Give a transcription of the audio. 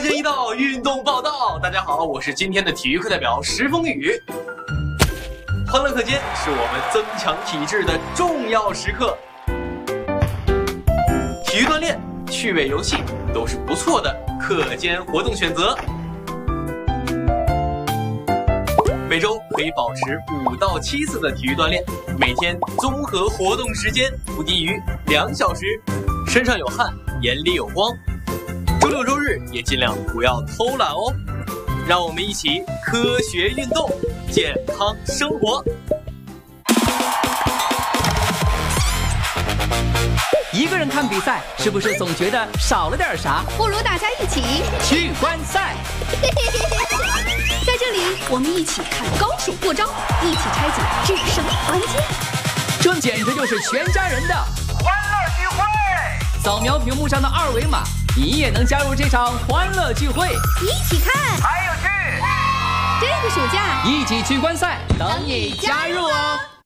间一到，运动报道。大家好，我是今天的体育课代表石风雨。欢乐课间是我们增强体质的重要时刻，体育锻炼、趣味游戏都是不错的课间活动选择。每周可以保持5到7次的体育锻炼，每天综合活动时间不低于2小时，身上有汗，眼里有光。周六周日也尽量不要偷懒哦。让我们一起科学运动，健康生活。 一个人看比赛，是不是总觉得少了点啥？ 不如大家一起去观赛。 在这里，我们一起看高手过招，一起拆解制胜关键。 这简直就是全家人的欢乐聚会！ 扫描屏幕上的2维码，你也能加入这场欢乐聚会。 一起看， 还有趣！ 这个暑假一起去观赛，等你加入哦。